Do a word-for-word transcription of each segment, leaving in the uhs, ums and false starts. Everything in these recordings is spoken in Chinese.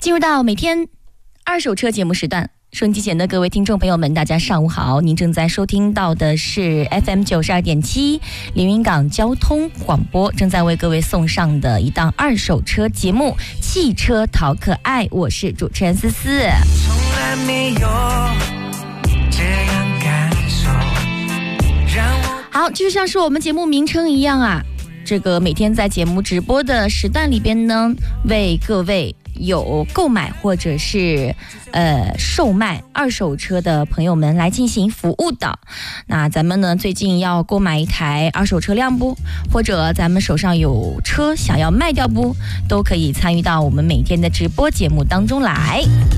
进入到每天二手车节目时段，收音机前的各位听众朋友们，大家上午好！您正在收听到的是 F M 九十二点七连云港交通广播，正在为各位送上的一档二手车节目《汽车淘可爱》，我是主持人思思。从来没有这样感受，好，就像是我们节目名称一样啊，这个每天在节目直播的时段里边呢，为各位有购买或者是呃售卖二手车的朋友们来进行服务的。那咱们呢最近要购买一台二手车辆不，或者咱们手上有车想要卖掉不，都可以参与到我们每天的直播节目当中来。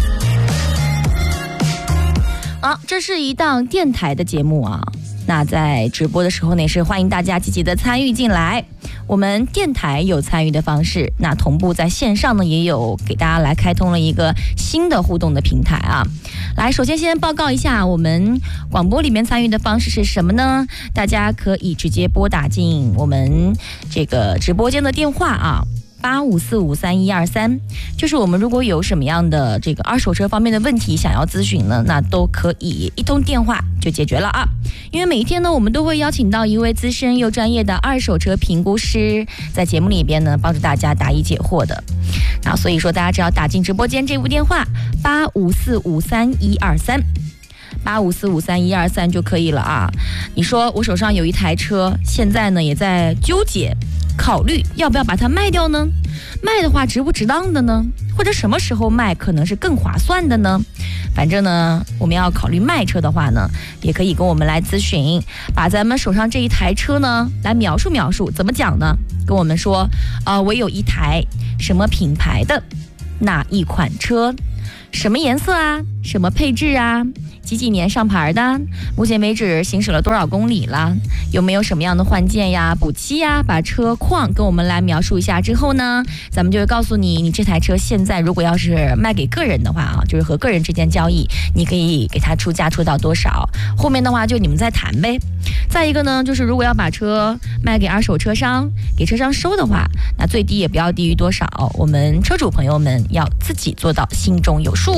好，这是一档电台的节目啊，那在直播的时候呢，也是欢迎大家积极的参与进来。我们电台有参与的方式，那同步在线上呢也有给大家来开通了一个新的互动的平台啊。来，首先先报告一下我们广播里面参与的方式是什么呢？大家可以直接拨打进我们这个直播间的电话啊。八五四五三一二三，就是我们如果有什么样的这个二手车方面的问题想要咨询呢，那都可以一通电话就解决了啊。因为每一天呢，我们都会邀请到一位资深又专业的二手车评估师，在节目里边呢帮助大家答疑解惑的。那所以说，大家只要打进直播间这部电话八五四五三一二三。八五四五三一二三就可以了啊。你说我手上有一台车，现在呢也在纠结考虑要不要把它卖掉呢？卖的话值不值当的呢？或者什么时候卖可能是更划算的呢？反正呢，我们要考虑卖车的话呢，也可以跟我们来咨询，把咱们手上这一台车呢来描述描述。怎么讲呢？跟我们说，呃，我有一台什么品牌的哪一款车，什么颜色啊，什么配置啊，几几年上牌的，目前为止行驶了多少公里了，有没有什么样的换件呀、补漆呀，把车况跟我们来描述一下之后呢，咱们就会告诉你，你这台车现在如果要是卖给个人的话啊，就是和个人之间交易，你可以给他出价出到多少，后面的话就你们再谈呗。再一个呢，就是如果要把车卖给二手车商，给车商收的话，那最低也不要低于多少，我们车主朋友们要自己做到心中有数。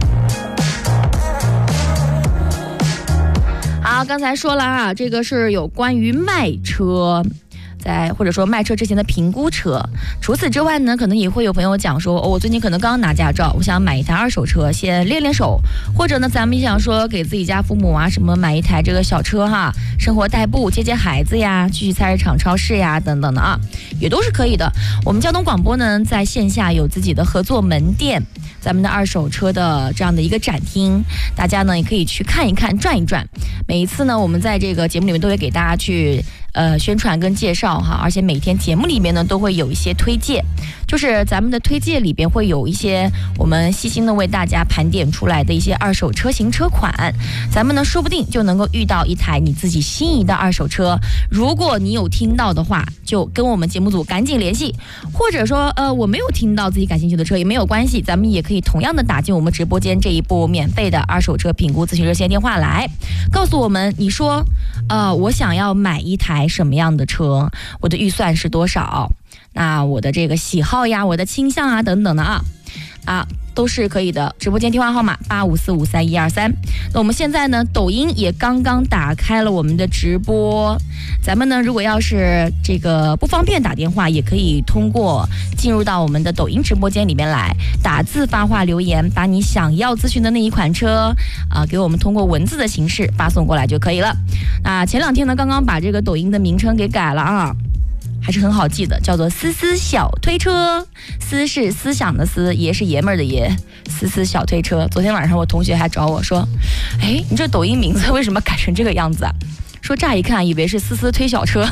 好，刚才说了啊，这个是有关于卖车，在或者说卖车之前的评估车。除此之外呢，可能也会有朋友讲说，哦，我最近可能刚刚拿驾照，我想买一台二手车先练练手，或者呢咱们想说给自己家父母啊什么买一台这个小车哈，生活代步，接接孩子呀，去去菜市场超市呀等等的啊，也都是可以的。我们交通广播呢在线下有自己的合作门店，咱们的二手车的这样的一个展厅，大家呢也可以去看一看转一转。每一次呢我们在这个节目里面都会给大家去呃宣传跟介绍哈，而且每天节目里面呢都会有一些推荐，就是咱们的推荐里边会有一些我们细心的为大家盘点出来的一些二手车型车款，咱们呢说不定就能够遇到一台你自己心仪的二手车。如果你有听到的话，就跟我们节目组赶紧联系，或者说呃我没有听到自己感兴趣的车也没有关系，咱们也可以同样的打进我们直播间这一部免费的二手车评估咨询热线电话来，告诉我们你说呃我想要买一台什么样的车，我的预算是多少，那我的这个喜好呀，我的倾向啊等等的啊啊都是可以的。直播间电话号码八五四五三一二三。那我们现在呢抖音也刚刚打开了我们的直播，咱们呢如果要是这个不方便打电话，也可以通过进入到我们的抖音直播间里面来打字发话留言，把你想要咨询的那一款车啊、呃、给我们通过文字的形式发送过来就可以了。那前两天呢刚刚把这个抖音的名称给改了啊，还是很好记的，叫做思思小推车。思是思想的思，爷是爷们儿的爷，思思小推车。昨天晚上我同学还找我说，哎，你这抖音名字为什么改成这个样子啊？说乍一看以为是思思推小车。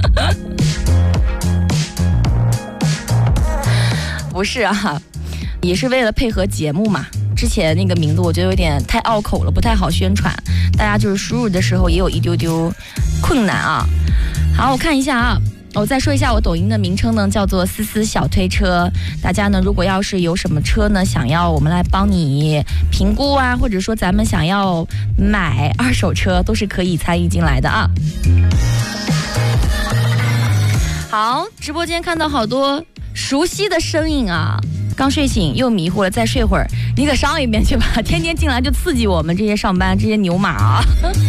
不是啊，也是为了配合节目嘛。之前那个名字我觉得有点太拗口了，不太好宣传，大家就是输入的时候也有一丢丢困难啊。好，我看一下啊，我再说一下我抖音的名称呢，叫做思思小推车。大家呢如果要是有什么车呢想要我们来帮你评估啊，或者说咱们想要买二手车，都是可以参与进来的啊。 好，直播间看到好多熟悉的身影啊！刚睡醒又迷糊了，再睡会儿，你可上一边去吧！天天进来就刺激我们这些上班这些牛马啊！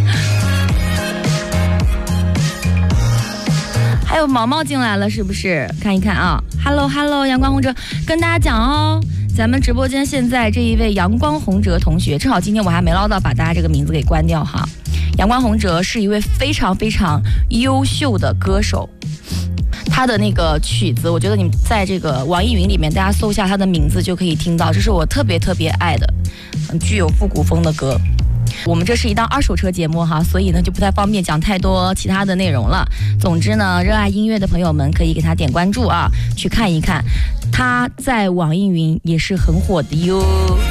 还有毛毛进来了，是不是？看一看啊 ！Hello Hello， 阳光红哲，跟大家讲哦，咱们直播间现在这一位阳光红哲同学，正好今天我还没唠到把大家这个名字给关掉哈。阳光红哲是一位非常非常优秀的歌手。他的那个曲子，我觉得你在这个网易云里面，大家搜一下他的名字就可以听到，这是我特别特别爱的，很具有复古风的歌。我们这是一档二手车节目哈，所以呢就不太方便讲太多其他的内容了。总之呢，热爱音乐的朋友们可以给他点关注啊，去看一看，他在网易云也是很火的哟。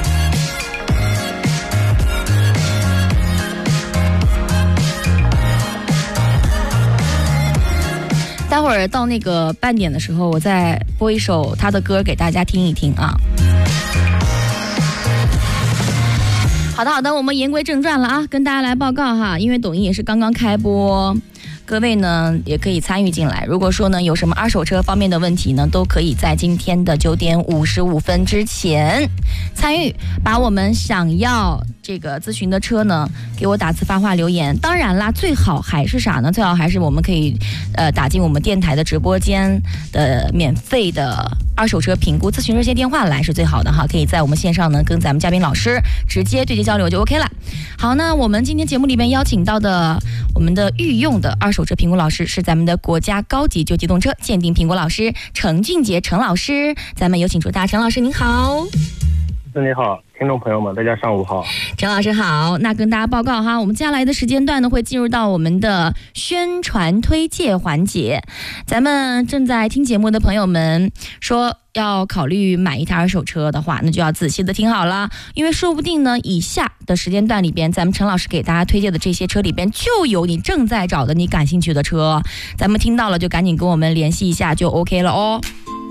待会儿到那个半点的时候，我再播一首他的歌给大家听一听啊。好的好的，我们言归正传了啊，跟大家来报告哈，因为抖音也是刚刚开播，各位呢也可以参与进来。如果说呢有什么二手车方面的问题呢，都可以在今天的九点五十五分之前参与，把我们想要这个咨询的车呢给我打字发话留言。当然啦，最好还是啥呢？最好还是我们可以呃打进我们电台的直播间的免费的二手车评估咨询热线电话来是最好的哈，可以在我们线上呢跟咱们嘉宾老师直接对接交流就 OK 了。好，那我们今天节目里面邀请到的我们的御用的二手车评估老师是咱们的国家高级旧机动车鉴定评估老师程俊杰程老师，咱们有请出他。程老师您好。 你好，听众朋友们，大家上午好。 陈老师好，那跟大家报告哈，我们接下来的时间段呢，会进入到我们的宣传推介环节。咱们正在听节目的朋友们说要考虑买一台二手车的话，那就要仔细的听好了，因为说不定呢，以下的时间段里边，咱们陈老师给大家推荐的这些车里边，就有你正在找的、你感兴趣的车。咱们听到了就赶紧跟我们联系一下，就 OK 了哦。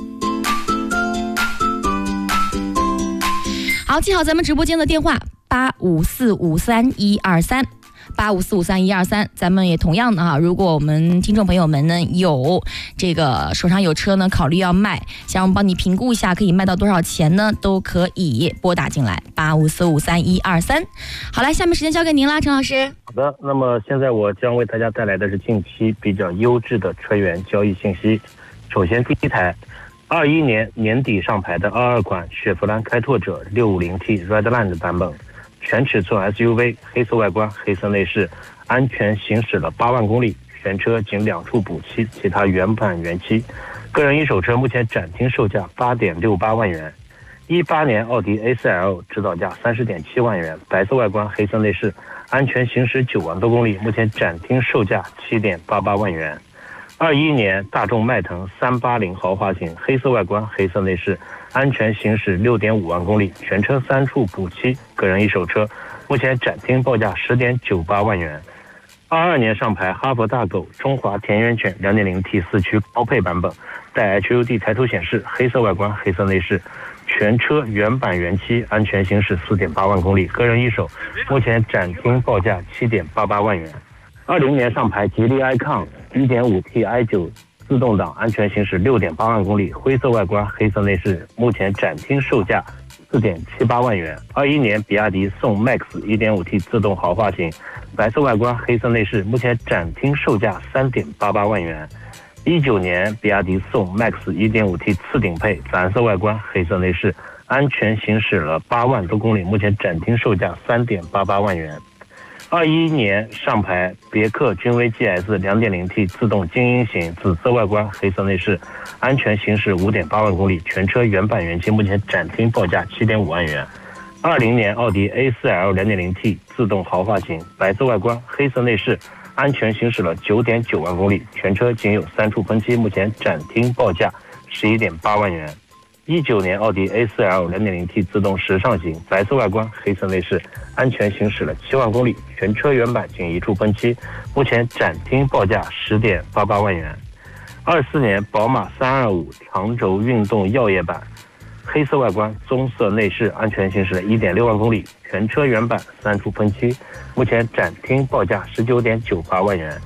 好，记好咱们直播间的电话八五四五三一二三，八五四五三一二三。咱们也同样的哈，如果我们听众朋友们呢有这个手上有车呢，考虑要卖，想让我们帮你评估一下可以卖到多少钱呢，都可以拨打进来八五四五三一二三。好来，下面时间交给您啦，陈老师。 好的，那么现在我将为大家带来的是近期比较优质的车源交易信息。首先第一台。二一年年底上牌的二二款雪佛兰开拓者 六五零T Redline 版本，全尺寸 S U V， 黑色外观，黑色内饰，安全行驶了八万公里，全车仅两处补漆，其他原版原漆。个人一手车目前展厅售价 八点六八万元。一八年奥迪 A 四 L 指导价 三十点七万元，白色外观，黑色内饰，安全行驶九万多公里，目前展厅售价 七点八八万元。二一年大众迈腾三八零豪华型，黑色外观，黑色内饰，安全行驶 六点五万公里，全车三处补漆，个人一手车，目前展厅报价 十点九八万元。二二年上牌哈佛大狗中华田园犬 两点零T 四驱高配版本，带 H U D 抬头显示，黑色外观，黑色内饰，全车原版原漆，安全行驶 四点八万公里，个人一手，目前展厅报价 七点八八万元。二零年上牌吉利 icon 一点五T i 九 自动挡，安全行驶 六点八万公里，灰色外观，黑色内饰，目前展厅售价 四点七八万元。二一年比亚迪宋 Max 一点五T 自动豪华型，白色外观，黑色内饰，目前展厅售价 三点八八万元。一九年比亚迪宋 Max 一点五T 次顶配，蓝色外观，黑色内饰，安全行驶了八万多公里，目前展厅售价 三点八八万元。二一年上牌别克君威 G S 两点零T 自动精英型，紫色外观，黑色内饰，安全行驶 五点八万公里，全车原版原漆，目前展厅报价 七点五万元。二零年奥迪 A 四 L 两点零T 自动豪华型，白色外观，黑色内饰，安全行驶了 九点九万公里，全车仅有三处喷漆，目前展厅报价 十一点八万元。一九年奥迪 A 四 L 两点零T 自动时尚型，白色外观，黑色内饰，安全行驶了七万公里，全车原版仅一处喷漆，目前展厅报价 十点八八万元。二四年宝马三二五长轴运动耀夜版，黑色外观，棕色内饰，安全行驶了 一点六万公里，全车原版三处喷漆，目前展厅报价 十九点九八万元。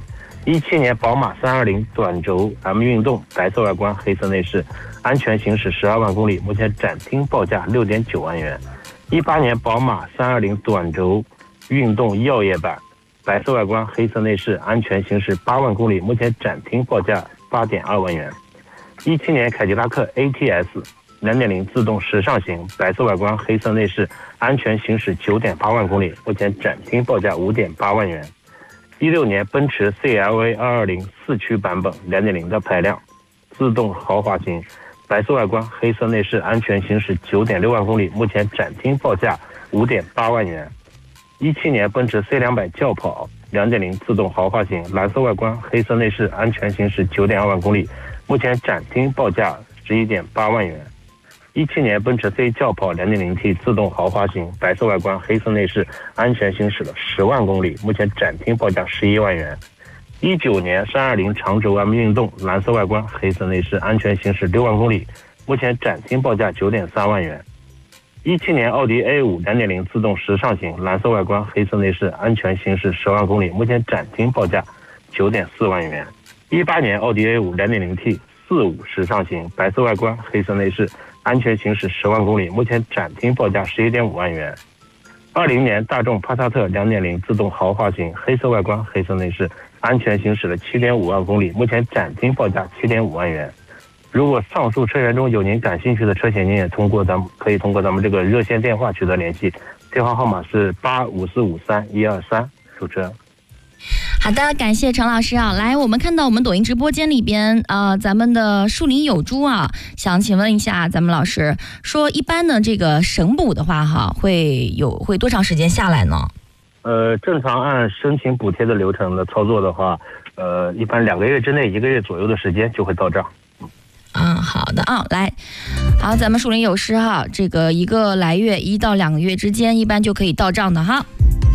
一七年宝马三二零短轴 M 运动，白色外观，黑色内饰，安全行驶十二万公里，目前展厅报价六点九万元。一八年宝马三二零短轴运动耀夜版，白色外观，黑色内饰，安全行驶八万公里，目前展厅报价八点二万元。一七年凯迪拉克 A T S 两点零 自动时尚型，白色外观，黑色内饰，安全行驶九点八万公里，目前展厅报价五点八万元。一六年奔驰 C L A 二二零四驱版本 两点零 的排量，自动豪华型，白色外观，黑色内饰，安全行驶九点六万公里，目前展厅报价五点八万元。一七年奔驰 C 两百 轿跑 两点零 自动豪华型，蓝色外观，黑色内饰，安全行驶九点二万公里，目前展厅报价十一点八万元。一七年奔驰 C 轿跑 两点零 T 自动豪华型，白色外观，黑色内饰，安全行驶了十万公里，目前展厅报价十一万元。一九年三二零长轴 M 运动，蓝色外观，黑色内饰，安全行驶六万公里，目前展厅报价九点三万元。一七年奥迪 A 五 两点零 自动时尚型，蓝色外观，黑色内饰，安全行驶十万公里，目前展厅报价九点四万元。一八年奥迪 A 五 两点零 T 四五时尚型，白色外观，黑色内饰，安全行驶十万公里，目前展厅报价十一点五万元。二零年大众帕萨特 两点零 自动豪华型，黑色外观，黑色内饰，安全行驶了七点五万公里，目前展厅报价七点五万元。如果上述车源中有您感兴趣的车型，您也通过咱们可以通过咱们这个热线电话取得联系，电话号码是八五四五三一二三。主持人。 好的，感谢陈老师啊。来，我们看到我们抖音直播间里边，呃，咱们的树林有猪啊，想请问一下咱们老师，说一般的这个省补的话，哈，会有会多长时间下来呢？ 呃，正常按申请补贴的流程的操作的话，呃，一般两个月之内，一个月左右的时间就会到账。 嗯，好的啊，来，好，咱们树林有诗哈，这个一个来月一到两个月之间，一般就可以到账的哈。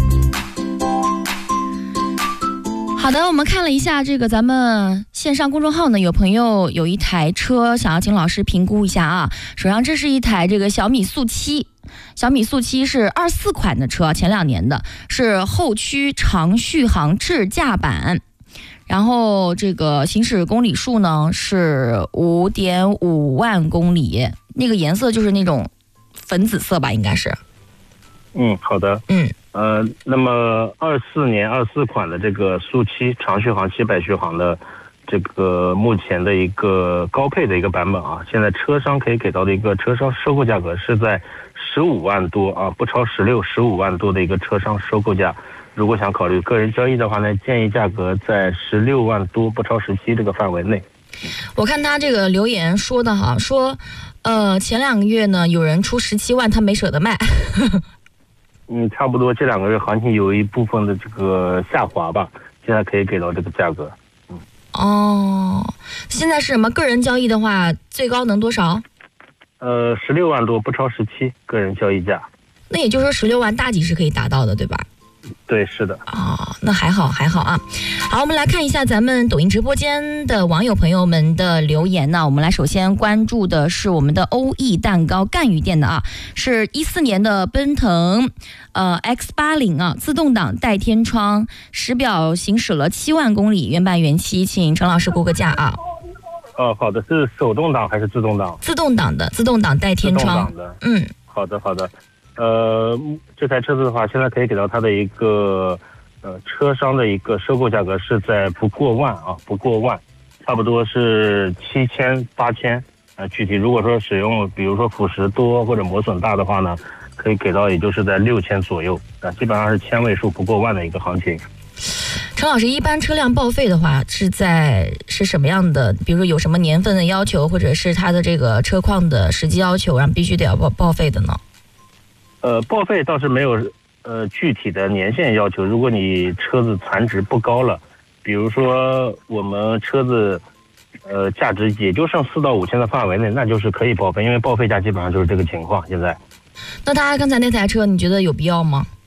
好的，我们看了一下这个咱们线上公众号呢，有朋友有一台车想要请老师评估一下啊。手上这是一台这个小米速七，小米速七是二四款的车，前两年的，是后驱长续航智驾版。然后这个行驶公里数呢是五点五万公里，那个颜色就是那种粉紫色吧，应该是。 嗯，好的。 嗯。 呃，那么二四年二四款的这个速七长续航七百续航的这个目前的一个高配的一个版本啊，现在车商可以给到的一个车商收购价格是在十五万多啊，不超十六十五万多的一个车商收购价。如果想考虑个人交易的话呢，建议价格在十六万多不超十七这个范围内。 我看他这个留言说的哈，说呃前两个月呢有人出十七万，他没舍得卖。 嗯，差不多这两个月行情有一部分的这个下滑吧，现在可以给到这个价格。嗯。 哦，现在是什么？个人交易的话，最高能多少？ 呃，十六万多，不超十七，个人交易价。 那也就是说，十六万大几是可以达到的，对吧？ 对，是的。 哦，那还好，还好啊。好，我们来看一下咱们抖音直播间的网友朋友们的留言呢。我们来首先关注的是我们的欧意蛋糕赣榆店的啊，是一四年的奔腾呃 X 八十 啊，自动挡带天窗，实表行驶了七万公里，原版原漆，请陈老师估个价啊。 哦，好的，是手动挡还是自动挡？ 自动挡的，自动挡带天窗。 自动挡的， 嗯， 好的，好的。呃，这台车子的话，现在可以给到它的一个呃车商的一个收购价格是在不过万啊，不过万，差不多是七千八千啊。具体如果说使用，比如说腐蚀多或者磨损大的话呢，可以给到也就是在六千左右啊，基本上是千位数不过万的一个行情。 陈老师，一般车辆报废的话是在是什么样的？比如说有什么年份的要求，或者是它的这个车况的实际要求，然后必须得要报报废的呢？ 呃，报废倒是没有呃具体的年限要求。如果你车子残值不高了，比如说我们车子呃价值也就剩四到五千的范围内，那就是可以报废，因为报废价基本上就是这个情况。现在， 那他刚才那台车，你觉得有必要吗？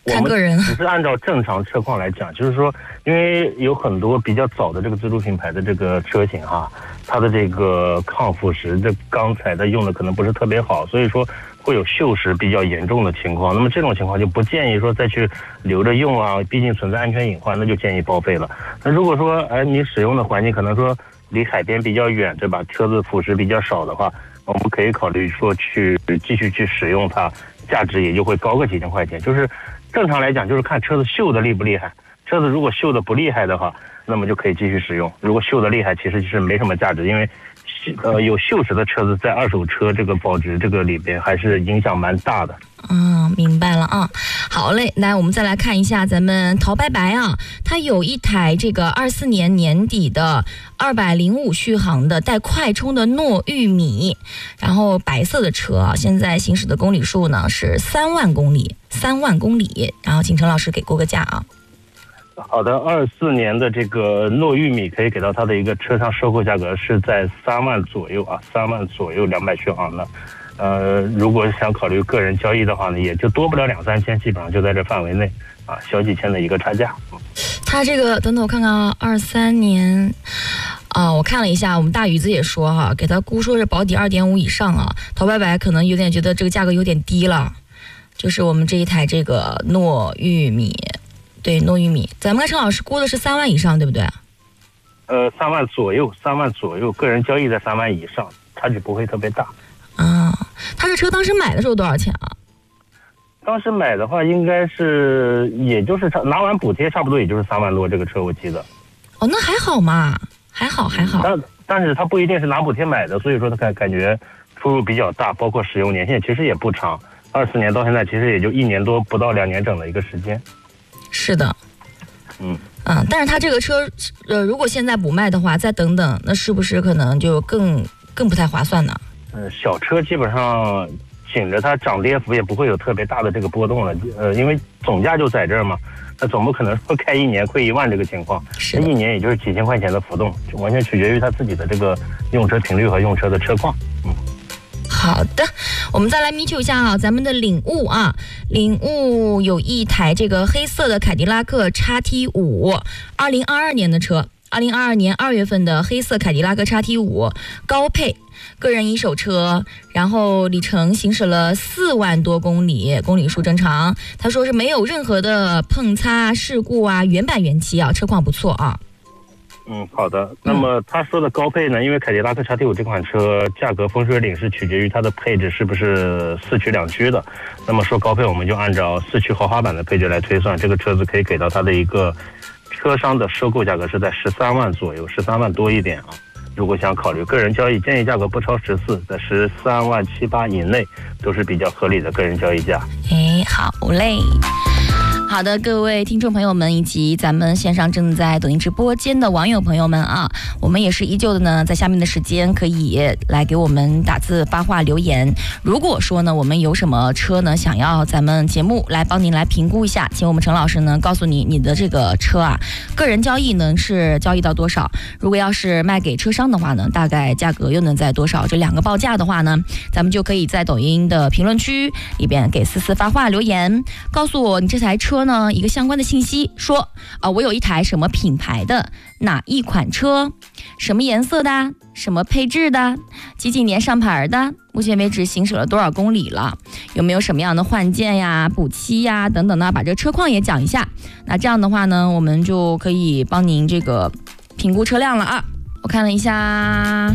看个人， 只是按照正常车况来讲，就是说，因为有很多比较早的这个自主品牌的这个车型哈，它的这个抗腐蚀的钢材的用的可能不是特别好，所以说会有锈蚀比较严重的情况。那么这种情况就不建议说再去留着用啊，毕竟存在安全隐患，那就建议报废了。那如果说哎你使用的环境可能说离海边比较远，对吧？车子腐蚀比较少的话，我们可以考虑说去继续去使用它，价值也就会高个几千块钱。就是正常来讲，就是看车子锈的厉不厉害。车子如果锈的不厉害的话，那么就可以继续使用。如果锈的厉害，其实就是没什么价值，因为呃有锈蚀的车子在二手车这个保值这个里边还是影响蛮大的。 嗯，明白了啊。好嘞，来我们再来看一下咱们陶白白啊，它有一台这个二四年年底的二百零五续航的带快充的糯玉米，然后白色的车啊，现在行驶的公里数呢是三万公里，三万公里。然后请陈老师给过个价啊。 好的，二四年的这个糯玉米可以给到它的一个车上收购价格是在三万左右啊，三万左右两百续航的。呃，如果想考虑个人交易的话呢，也就多不了两三千，基本上就在这范围内啊，小几千的一个差价。 它这个等等我看看啊，二三年啊，我看了一下，我们大鱼子也说哈、啊，给他估说是保底二点五以上啊，陶白白可能有点觉得这个价格有点低了，就是我们这一台这个糯玉米。对，糯玉米，咱们跟陈老师估的是三万以上，对不对？ 呃，三万左右，三万左右，个人交易在三万以上，差距不会特别大。 啊，他这车当时买的时候多少钱啊？ 当时买的话，应该是也就是拿完补贴，差不多也就是三万多这个车，我记得。 哦，那还好嘛，还好还好。 但但是他不一定是拿补贴买的，所以说他感感觉出入比较大，包括使用年限其实也不长，二四年到现在其实也就一年多不到两年整的一个时间。 是的， 嗯嗯，但是他这个车，呃，如果现在不卖的话，再等等，那是不是可能就更更不太划算呢？ 呃，小车基本上紧着它涨跌幅也不会有特别大的这个波动了，呃，因为总价就在这儿嘛，那总不可能说开一年亏一万这个情况， 是一年也就是几千块钱的浮动，就完全取决于他自己的这个用车频率和用车的车况。嗯。 好的，我们再来咪求一下啊，咱们的领悟啊，领悟有一台这个黑色的凯迪拉克 X T 五，二零二二年的车，二零二二年二月份的黑色凯迪拉克 X T 五高配个人一手车，然后里程行驶了四万多公里，公里数正常。他说是没有任何的碰擦事故啊，原版原漆啊，车况不错啊。 嗯，好的。那么他说的高配呢，因为凯迪拉克 X T 五这款车价格风水岭是取决于它的配置是不是四驱两驱的。那么说高配，我们就按照四驱豪华版的配置来推算，这个车子可以给到它的一个车商的收购价格是在十三万左右，十三万多一点啊。如果想考虑个人交易，建议价格不超十四，在十三万七八以内都是比较合理的个人交易价。 哎，好嘞。好的，各位听众朋友们以及咱们线上正在抖音直播间的网友朋友们啊，我们也是依旧的呢，在下面的时间可以来给我们打字发话留言。如果说呢，我们有什么车呢，想要咱们节目来帮您来评估一下，请我们陈老师呢告诉你你的这个车啊，个人交易呢是交易到多少？如果要是卖给车商的话呢，大概价格又能在多少？这两个报价的话呢，咱们就可以在抖音的评论区里边给思思发话留言，告诉我你这台车呢一个相关的信息，说啊、呃，我有一台什么品牌的哪一款车，什么颜色的，什么配置的，几几年上牌的，目前为止行驶了多少公里了，有没有什么样的换件呀、补漆呀等等的，把这个车况也讲一下。那这样的话呢，我们就可以帮您这个评估车辆了啊。我看了一下。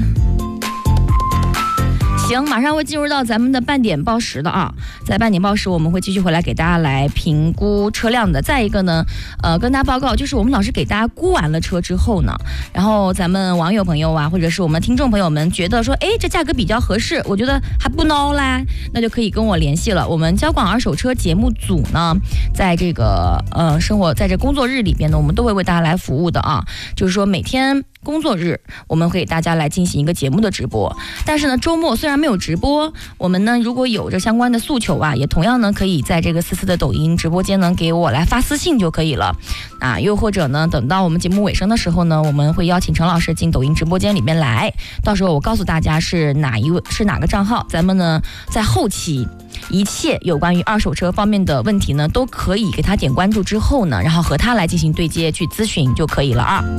行，马上会进入到咱们的半点报时的啊，在半点报时我们会继续回来给大家来评估车辆的。再一个呢，呃，跟大家报告，就是我们老师给大家估完了车之后呢，然后咱们网友朋友啊，或者是我们听众朋友们觉得说，哎，这价格比较合适，我觉得还不孬啦，那就可以跟我联系了。我们交广二手车节目组呢，在这个呃生活在这工作日里边呢，我们都会为大家来服务的啊，就是说每天工作日我们会给大家来进行一个节目的直播，但是呢，周末虽然没有直播，我们呢如果有着相关的诉求啊，也同样呢可以在这个思思的抖音直播间呢给我来发私信就可以了啊，又或者呢等到我们节目尾声的时候呢，我们会邀请陈老师进抖音直播间里面来，到时候我告诉大家是哪一位是哪个账号，咱们呢在后期一切有关于二手车方面的问题呢，都可以给他点关注之后呢，然后和他来进行对接去咨询就可以了啊。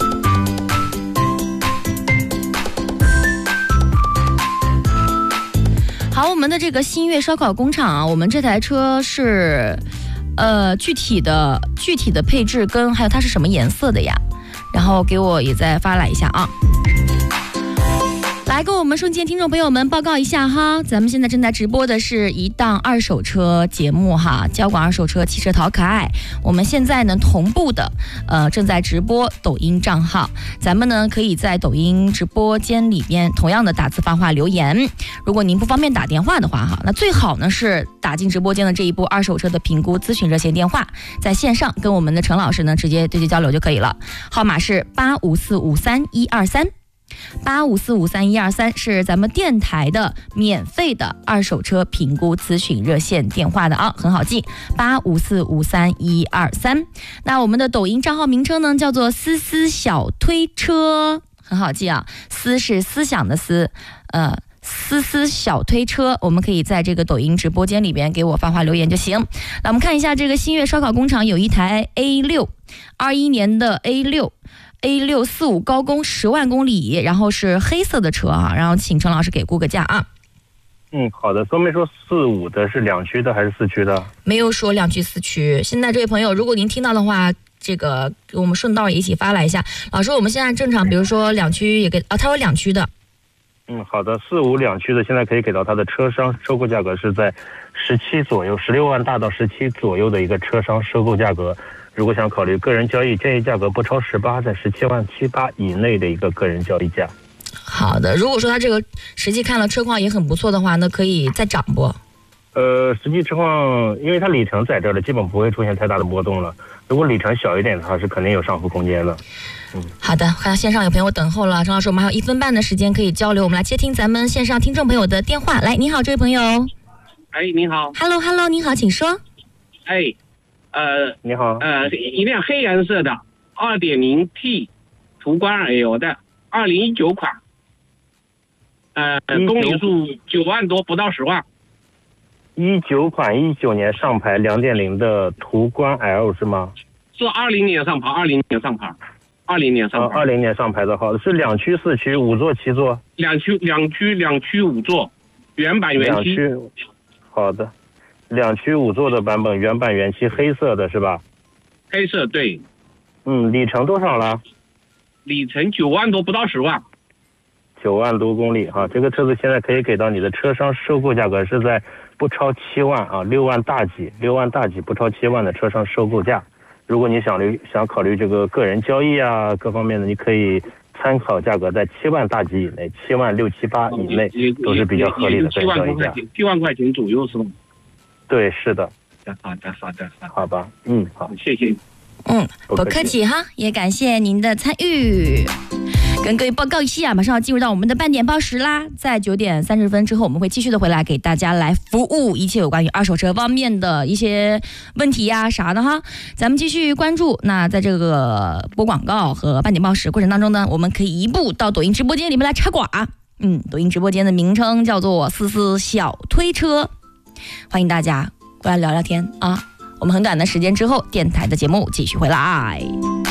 好，我们的这个新月烧烤工厂啊，我们这台车是呃具体的具体的配置跟还有它是什么颜色的呀，然后给我也再发来一下啊。来跟我们收音机听众朋友们报告一下哈，咱们现在正在直播的是一档二手车节目哈，交广二手车汽车淘可爱。我们现在呢同步的呃正在直播抖音账号，咱们呢可以在抖音直播间里边同样的打字发话留言。如果您不方便打电话的话哈，那最好呢是打进直播间的这一部二手车的评估咨询热线电话，在线上跟我们的陈老师呢直接对接交流就可以了，号码是八五四五三一二三。八五四五三一二三是咱们电台的免费的二手车评估咨询热线电话的啊，很好记，八五四五三一二三。那我们的抖音账号名称呢叫做思思小推车，很好记啊，思是思想的思，呃。思思小推车，我们可以在这个抖音直播间里边给我发话留言就行。那我们看一下这个新月烧烤工厂有一台 A 六， 二一年的 A 六A 六四五高功十万公里，然后是黑色的车啊，然后请陈老师给估个价啊。 嗯，好的。说没说四五的是两驱的还是四驱的？ 没有说两驱四驱。现在这位朋友，如果您听到的话，这个我们顺道也一起发来一下。老师，我们现在正常，比如说两驱也给啊，他说两驱的。 嗯，好的，四五两驱的现在可以给到它的车商收购价格是在十七左右，十六万大到十七左右的一个车商收购价格。如果想考虑个人交易，建议价格不超十八，在十七万七八以内的一个个人交易价。 好的，如果说他这个实际看了车况也很不错的话，那可以再涨不？ 呃，实际车况，因为它里程在这儿的，基本不会出现太大的波动了。如果里程小一点的话，是肯定有上浮空间的。嗯， 好的，看线上有朋友等候了，陈老师，我们还有一分半的时间可以交流，我们来接听咱们线上听众朋友的电话。来，你好，这位朋友。 哎，你好。 Hello Hello， 你好，请说。 哎，呃， 你好。 呃，一辆黑颜色的 二点零 T 途观 L 的二零一九款，呃，公里数九万多，不到十万。 一九款，一九年上牌，两点零的途观 L 是吗？ 是二零年上牌，二零年上牌，二零年上牌。 二零年上牌的，好的，是两驱、四驱、五座、七座？ 两驱，两驱，两驱五座，原版原漆。 两驱，好的，两驱五座的版本，原版原漆，黑色的是吧？ 黑色，对。 嗯，里程多少了？ 里程九万多，不到十万。 九万多公里哈，这个车子现在可以给到你的车商收购价格是在不超七万啊，六万大几，六万大几不超七万的车商收购价。如果你想虑想考虑这个个人交易啊，各方面的，你可以参考价格在七万大几以内，七万六七八以内都是比较合理的个人交易价。 七万块钱左右是吗？ 对，是的。 好的，好的， 好吧，嗯，好， 谢谢。 嗯，不客气哈，也感谢您的参与。跟各位报告一下，马上要进入到我们的半点报时啦，在九点三十分之后，我们会继续的回来给大家来服务一切有关于二手车方面的一些问题呀啥的哈。咱们继续关注。那在这个播广告和半点报时过程当中呢，我们可以一步到抖音直播间里面来插寡。嗯，抖音直播间的名称叫做思思小推车，欢迎大家过来聊聊天啊。我们很短的时间之后，电台的节目继续回来。